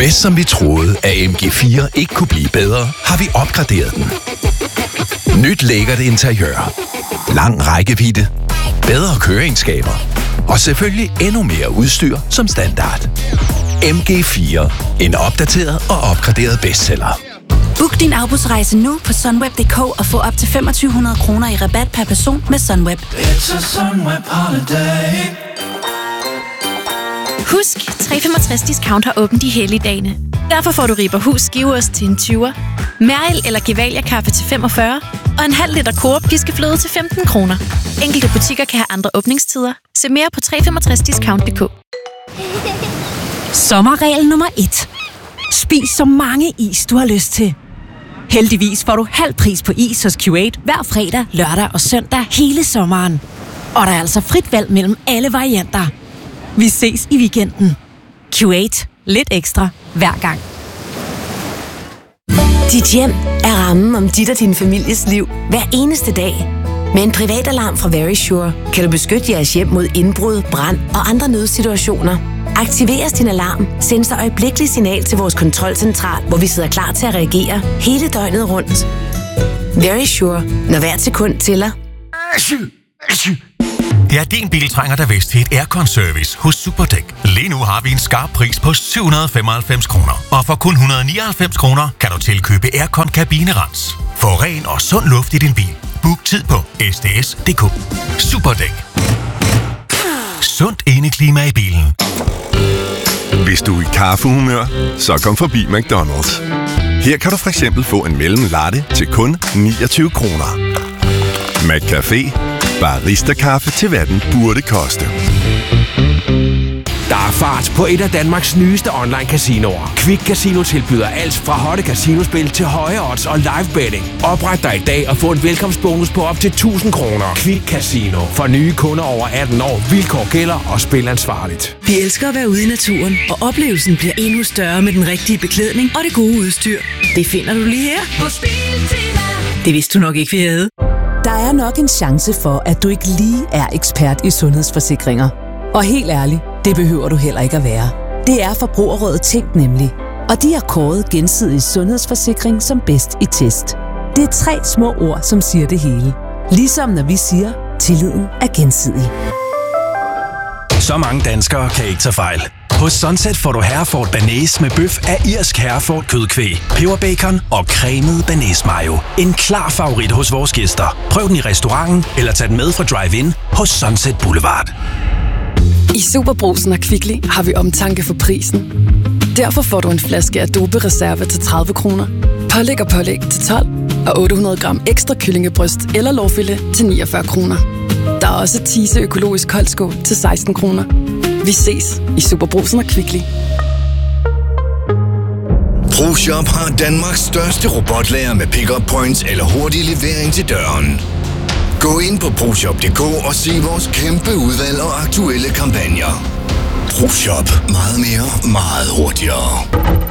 Bedst som vi troede, at MG4 ikke kunne blive bedre, har vi opgraderet den. Nyt lækkert interiør, lang rækkevidde, bedre køreegenskaber og selvfølgelig endnu mere udstyr som standard. MG4. En opdateret og opgraderet bestseller. Book din afbudsrejse nu på sunweb.dk og få op til 2500 kroner i rabat per person med Sunweb. Husk, 365 Discount har åbent de hellige dagene. Derfor får du Rieberhus skiveost til en 20'er, Mærel eller Gevalia kaffe til 45 og en halv liter Coop piskefløde til 15 kroner. Enkelte butikker kan have andre åbningstider. Se mere på 365discount.dk. Sommerregel nummer 1. Spis så mange is, du har lyst til. Heldigvis får du halv pris på is hos Q8 hver fredag, lørdag og søndag hele sommeren. Og der er altså frit valg mellem alle varianter. Vi ses i weekenden. Q8. Lidt ekstra hver gang. Dit hjem er rammen om dit og din families liv hver eneste dag. Med en privatalarm fra Verisure kan du beskytte jeres hjem mod indbrud, brand og andre nødsituationer. Aktiveres din alarm, sendes der øjeblikkelig signal til vores kontrolcentral, hvor vi sidder klar til at reagere hele døgnet rundt. Verisure. Når hvert sekund tæller. Ja, din bil trænger da vist til et aircon-service hos Superdæk. Lige nu har vi en skarp pris på 795 kroner. Og for kun 199 kroner kan du tilkøbe aircon-kabinerens. Få ren og sund luft i din bil. Book tid på sds.dk. Superdæk. Sundt indeklima i bilen. Hvis du er i kaffehumør, så kom forbi McDonald's. Her kan du for eksempel få en mellemlatte til kun 29 kroner. McCafé. Barista-kaffe til hvad den burde koste. Der er fart på et af Danmarks nyeste online-casinoer. Quick Casino tilbyder alt fra hotte casinospil til høje odds og live betting. Opret dig i dag og få en velkomstbonus på op til 1000 kroner. Quick Casino. For nye kunder over 18 år. Vilkår gælder og spil ansvarligt. Vi elsker at være ude i naturen, og oplevelsen bliver endnu større med den rigtige beklædning og det gode udstyr. Det finder du lige her. Det vidste du nok ikke, vi havde. Der er nok en chance for, at du ikke lige er ekspert i sundhedsforsikringer. Og helt ærligt, det behøver du heller ikke at være. Det er Forbrugerrådet Tænk nemlig. Og de har kåret Gensidig Sundhedsforsikring som bedst i test. Det er 3 små ord, som siger det hele. Ligesom når vi siger, tilliden er gensidig. Så mange danskere kan ikke tage fejl. Hos Sunset får du Hereford Bearnaise med bøf af irsk Hereford kødkvæg, peberbacon og cremet Bearnaise mayo. En klar favorit hos vores gæster. Prøv den i restauranten eller tag den med fra drive-in hos Sunset Boulevard. I Superbrugsen og Kvickly har vi omtanke for prisen. Derfor får du en flaske Adobe Reserve til 30 kroner, pålæg og pålæg til 12 og 800 gram ekstra kyllingebryst eller lårfilet til 49 kroner. Der er også Tise økologisk koldskål til 16 kroner. Vi ses i Superbrugsen og Kvickly. ProShop har Danmarks største robotlager med pick-up points eller hurtig levering til døren. Gå ind på ProShop.dk og se vores kæmpe udvalg og aktuelle kampagner. ProShop. Meget mere, meget hurtigere.